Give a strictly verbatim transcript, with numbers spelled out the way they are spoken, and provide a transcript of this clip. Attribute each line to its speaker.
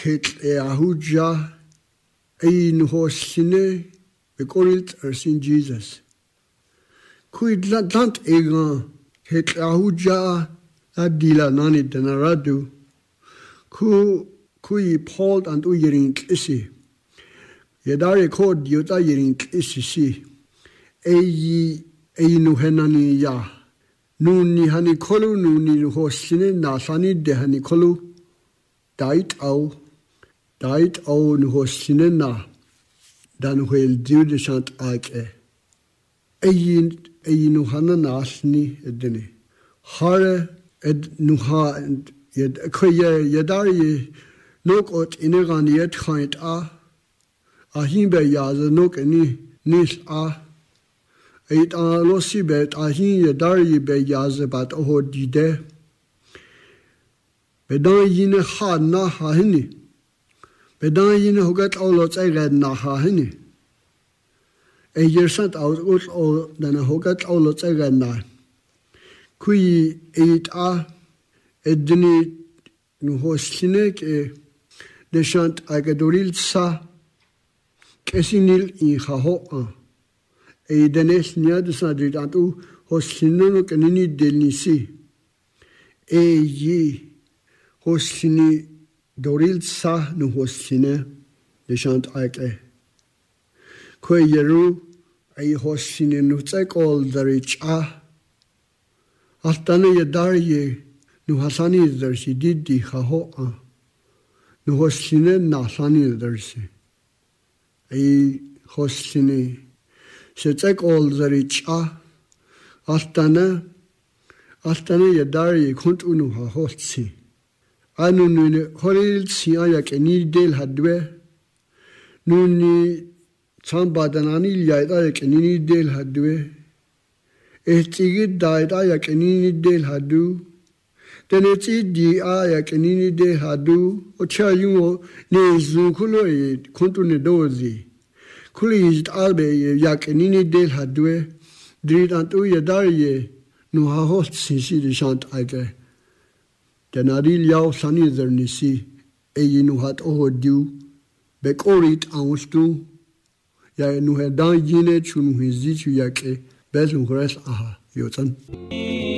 Speaker 1: Ket e ahuja e nuhosine bekorilt ersin Jesus. Kuid lant egan ket ahuja adila nani denaradu. Ku kui Paul and uyerin klisi. Yedare kod yota yerin klisi si. Eyi eyi nuhenani ya. Nuni hani kolu nuni nuhosine nasani de hani kolu. Dait au. Dait au nuhosine na. Dan huel dude shant ake. Eyi eyi nuhana nasni edene. Hare ed nuha yed koye yedari nok ot inegan yet khait a. Ahin be yaz nok ni nis a. Eit a losi bet ahin yedari be yaz bat oho dide. Bedan yine ha na ha hini. Bedan yine hogat olot eged na ha hini. E yersant aus ut o dan hogat olot eged na. Kui eit a edni nu hoslinek e deshant agadoril sa kesinil in khaho a. E denes niad sadrit antu hoslinu kenini delnisi. E yi hoslini doril sa nu hosline deshant ake. Koi yeru e hosline nu tsekol darich a. Altane yedariye nu hasani dersi didi khaho a. Nu hosline nasani dersi. E hosline se tsekol darich a. Altane altane yedariye kunt unu ha hotsi. Anu nune horil siya yak eni del hadwe. Nuni chambadanani yayda yak eni del hadwe. Ehtigid daida yak eni del hadu. Teneti di a yak eni del hadu. Ocha yumo ne zukulo e kuntu ne dozi. Kuli is albe yak eni del hadwe. Drit antu yadariye nu ha host sinsi de shant ake. Denaril yaw sani zernisi. Eyi nu hat oho du. Bekorit anstu. Ya nu hedan yine chunu hizichu yake. Bezun gres aha yotan.